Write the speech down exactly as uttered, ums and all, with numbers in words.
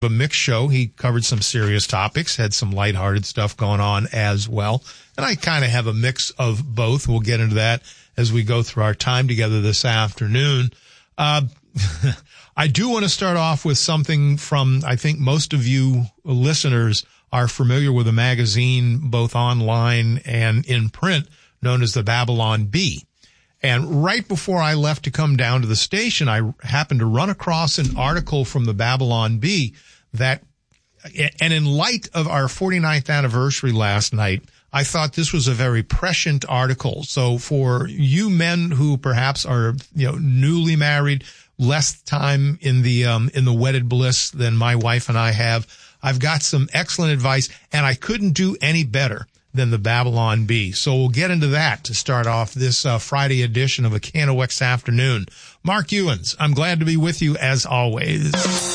a mixed show. He covered some serious topics, had some lighthearted stuff going on as well. And I kind of have a mix of both. We'll get into that as we go through our time together this afternoon. Uh, I do want to start off with something from, I think most of you listeners are familiar with a magazine, both online and in print, known as the Babylon Bee. And right before I left to come down to the station, I happened to run across an article from the Babylon Bee that, and in light of our forty-ninth anniversary last night, I thought this was a very prescient article. So for you men who perhaps are, you know, newly married, less time in the, um, in the wedded bliss than my wife and I have, I've got some excellent advice, and I couldn't do any better than the Babylon Bee. So we'll get into that to start off this uh, Friday edition of A Can of Wex Afternoon. Mark Ewens, I'm glad to be with you as always.